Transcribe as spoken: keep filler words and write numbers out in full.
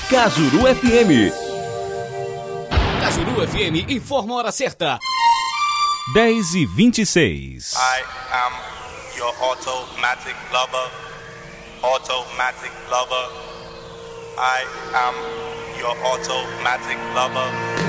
Cajuru F M. Cajuru F M informa a hora certa. dez e vinte e seis. I am your automatic lover. Automatic lover. I am your automatic lover.